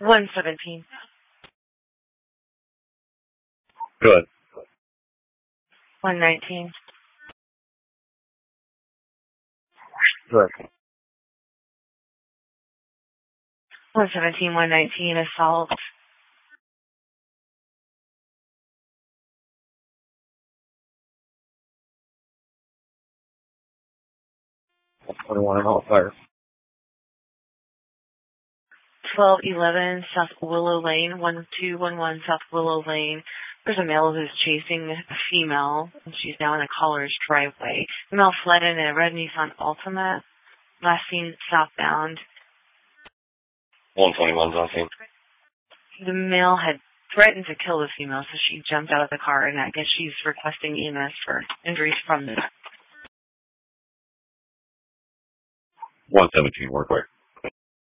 117. Good. 119. Good. 117, 119, assault. That's 21 and all fire. 1211 South Willow Lane, 1211 South Willow Lane. There's a male who's chasing a female, and she's now in a caller's driveway. The male fled in a red Nissan Altima, last seen southbound. 121's on scene. The male had threatened to kill the female, so she jumped out of the car, and I guess she's requesting EMS for injuries from this. 117, work quick.